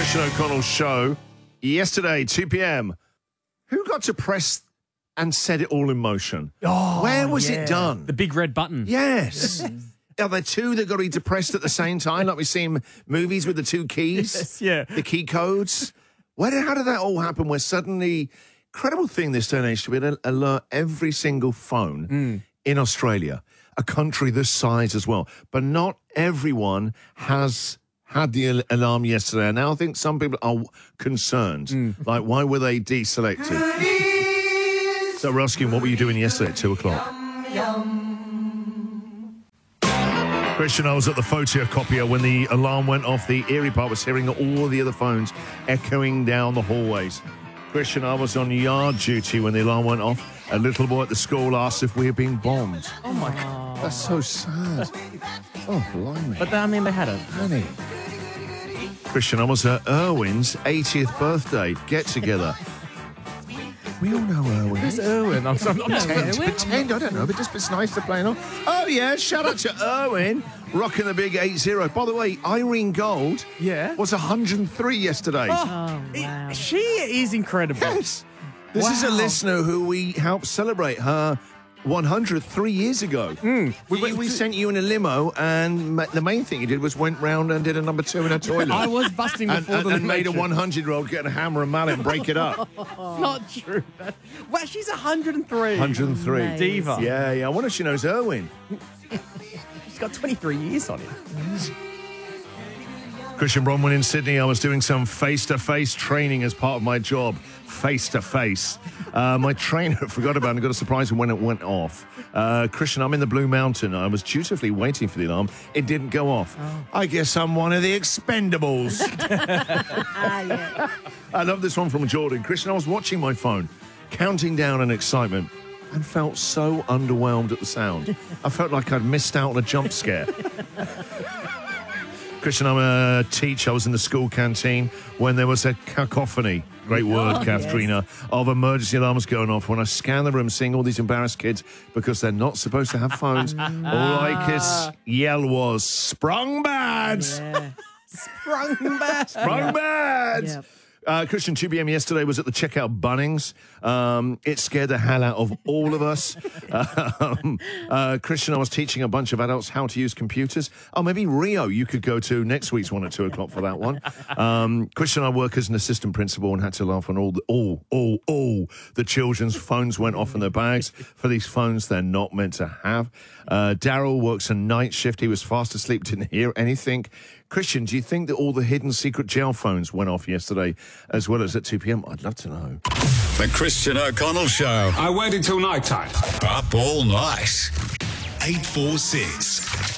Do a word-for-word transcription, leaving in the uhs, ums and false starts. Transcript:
Christian O'Connell show. Yesterday, two p.m. Who got to press and set it all in motion? Oh, Where was yeah. it done? The big red button. Yes. Are there two that got to be depressed at the same time, like we see in movies with the two keys? Yes, yeah. The key codes? Where did, how did that all happen? Where suddenly, incredible thing this day and age to be able to alert every single phone Mm. in Australia, a country this size as well. But not everyone has had the al- alarm yesterday. And now I think some people are concerned. Mm. Like, why were they deselected? So we're asking, what were you doing yesterday at two o'clock? Christian, I was at the photocopier when the alarm went off. The eerie part was hearing all the other phones echoing down the hallways. Christian, I was on yard duty when the alarm went off. A little boy at the school asked if we were being bombed. Oh, my God. That's so sad. Oh, blimey. But, I mean, they had it. Honey. Christian, I was at Irwin's eightieth birthday get-together. We all know Irwin. Who's Irwin? I'm sorry. I'm Pretend, pretend, I don't know, but just it's nice to play along. Oh, yeah, shout out to Irwin, rocking the big eight zero. By the way, Irene Gold Yeah. was one hundred and three yesterday. Oh, wow. She is incredible. Yes. This is a Wow. listener who we helped celebrate her one hundred three years ago. Mm. We, We we, went to- sent you in a limo, and ma- the main thing you did was went round and did a number two in a toilet. I was busting and, before and, the and made a election. hundred-year-old get a hammer and mallet and break it up. Not true. Well, she's one hundred and three. one hundred and three. Amazing. Diva. Yeah, yeah. I wonder if she knows Irwin. She's got twenty-three years on him. Christian Bronwyn in Sydney. I was doing some face-to-face training as part of my job. Face-to-face. Uh, my trainer forgot about it and got a surprise when it went off. Uh, Christian, I'm in the Blue Mountain. I was dutifully waiting for the alarm. It didn't go off. Oh. I guess I'm one of the expendables. Ah, yeah. I love this one from Jordan. Christian, I was watching my phone, counting down in excitement, and felt so underwhelmed at the sound. I felt like I'd missed out on a jump scare. Christian, I'm a teacher. I was in the school canteen when there was a cacophony, great word, Oh, Katharina, of emergency alarms going off. When I scanned the room, seeing all these embarrassed kids because they're not supposed to have phones, all I could s- yell was, sprung bad! Yeah. Sprung back. Sprung bad! Yep. Uh, Christian, two p.m. yesterday was at the checkout Bunnings. Um, it scared the hell out of all of us. um, uh, Christian, I was teaching a bunch of adults how to use computers. Oh, maybe Rio you could go to next week's one at two o'clock for that one. Um, Christian, I work as an assistant principal and had to laugh when all, the, all, all, all the children's phones went off in their bags. For these phones they're not meant to have. Uh, Daryl works a night shift. He was fast asleep, didn't hear anything. Christian, do you think that all the hidden secret jail phones went off yesterday as well as at two p.m? I'd love to know. The Christian O'Connell Show. I waited till night time. Up all night. eight four six.